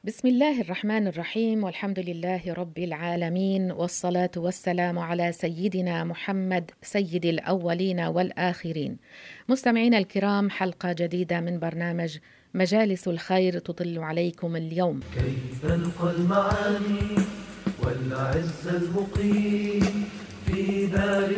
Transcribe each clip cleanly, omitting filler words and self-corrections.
بسم الله الرحمن الرحيم، والحمد لله رب العالمين، والصلاة والسلام على سيدنا محمد سيد الأولين والآخرين. مستمعينا الكرام، حلقة جديدة من برنامج مجالس الخير تطل عليكم اليوم. كيف نلقى المعاني والعز المقيم في دار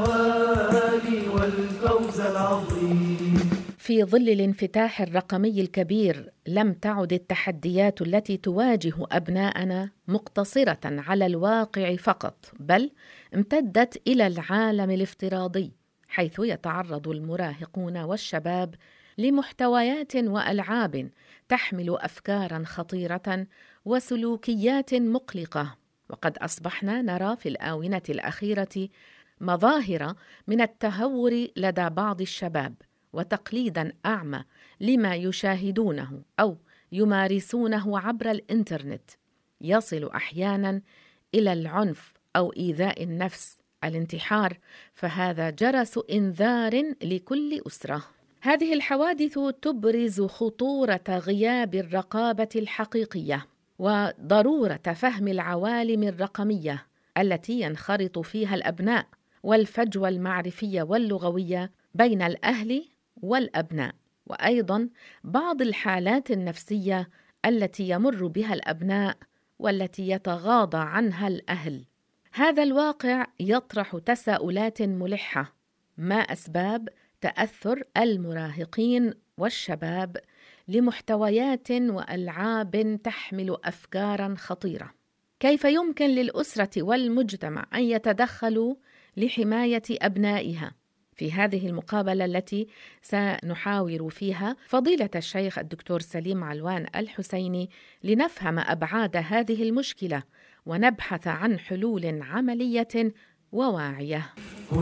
النوال والفوز العظيم. في ظل الانفتاح الرقمي الكبير، لم تعد التحديات التي تواجه أبناءنا مقتصرة على الواقع فقط، بل امتدت إلى العالم الافتراضي، حيث يتعرض المراهقون والشباب لمحتويات وألعاب تحمل أفكاراً خطيرة وسلوكيات مقلقة. وقد أصبحنا نرى في الآونة الأخيرة مظاهر من التهور لدى بعض الشباب، وتقليداً أعمى لما يشاهدونه أو يمارسونه عبر الإنترنت، يصل أحياناً إلى العنف أو إيذاء النفس، الانتحار، فهذا جرس إنذار لكل أسرة. هذه الحوادث تبرز خطورة غياب الرقابة الحقيقية وضرورة فهم العوالم الرقمية التي ينخرط فيها الأبناء، والفجوة المعرفية واللغوية بين الأهل والأبناء، وأيضاً بعض الحالات النفسية التي يمر بها الأبناء والتي يتغاضى عنها الأهل. هذا الواقع يطرح تساؤلات ملحة: ما أسباب تأثر المراهقين والشباب لمحتويات وألعاب تحمل أفكاراً خطيرة؟ كيف يمكن للأسرة والمجتمع أن يتدخلوا لحماية أبنائها؟ في هذه المقابلة التي سنحاور فيها فضيلة الشيخ الدكتور سليم علوان الحسيني لنفهم أبعاد هذه المشكلة ونبحث عن حلول عملية وواعية.